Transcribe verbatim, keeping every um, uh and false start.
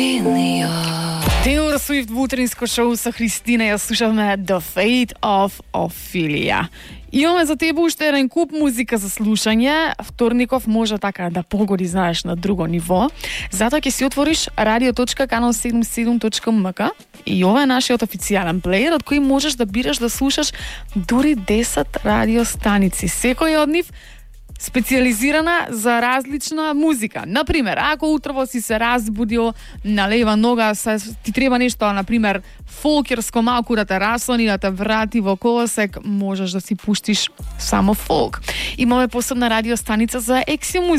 Taylor Swift v utrинско шоу со Христина, ја слушавме The Fate of Ophelia. Имаме за тебе уште еден куп музика за слушање. Вторников може така да погоди, знаеш, на друго ниво. Затоа ќе си отвориш радио точка канал седумдесет и седум точка ем ка и ова е нашиот официјален плеер од кој можеш да бираш да слушаш дури десет радиостаници. Секој од нив специализирана за различна музика. Например, ако утрово си се разбудил на лева нога, ти треба нешто, например, фолкерско малку да те расони, да те врати во колосек, можеш да си пуштиш само фолк. Имаме посебна радиостаница за ексио музика.